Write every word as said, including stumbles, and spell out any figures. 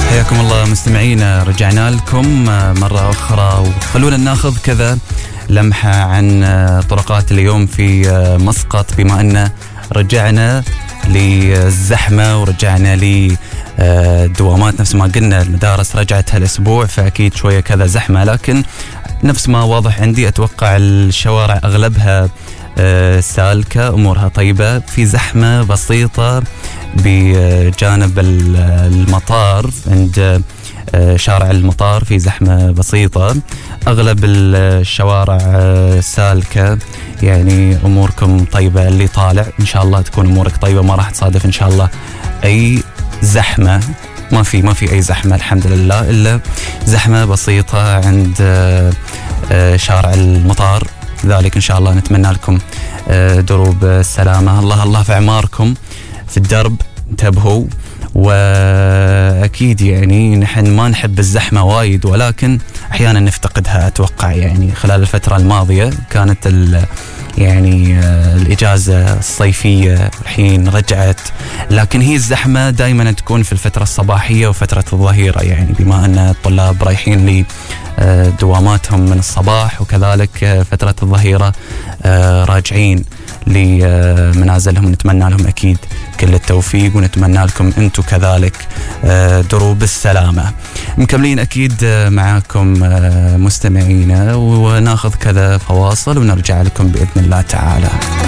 حياكم الله مستمعينا، رجعنا لكم مرة أخرى وخلونا ناخذ كذا لمحة عن طرقات اليوم في مسقط، بما أن رجعنا للزحمة ورجعنا للدوامات. نفس ما قلنا المدارس رجعت هالأسبوع، فأكيد شوية كذا زحمة، لكن نفس ما واضح عندي أتوقع الشوارع أغلبها سالكة، أمورها طيبة. في زحمة بسيطة بجانب المطار، عند شارع المطار في زحمة بسيطة. أغلب الشوارع سالكة، يعني أموركم طيبة. اللي طالع إن شاء الله تكون أمورك طيبة، ما راح تصادف إن شاء الله أي زحمة. ما في ما في أي زحمة الحمد لله، إلا زحمة بسيطة عند شارع المطار. ذلك إن شاء الله نتمنى لكم دروب السلامة. الله الله في أعماركم في الدرب، انتبهوا. وأكيد يعني نحن ما نحب الزحمة وايد، ولكن أحيانا نفتقدها. أتوقع يعني خلال الفترة الماضية كانت يعني الإجازة الصيفية الحين رجعت، لكن هي الزحمة دائما تكون في الفترة الصباحية وفترة الظهيرة، يعني بما أن الطلاب رايحين لدواماتهم من الصباح، وكذلك فترة الظهيرة راجعين لمنازلهم. نتمنى لهم أكيد كل التوفيق، ونتمنى لكم أنتم كذلك دروب السلامة. مكملين أكيد معاكم مستمعينا، وناخذ كذا فواصل ونرجع لكم بإذن الله تعالى.